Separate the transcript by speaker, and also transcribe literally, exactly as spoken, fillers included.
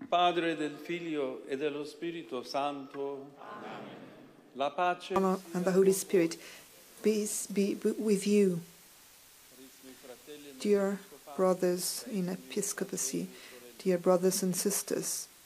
Speaker 1: Padre, del Figlio e dello Spirito Santo. Amen. La pace
Speaker 2: And the Holy Spirit be, be with you. Dear brothers in episcopacy, dear brothers and sisters,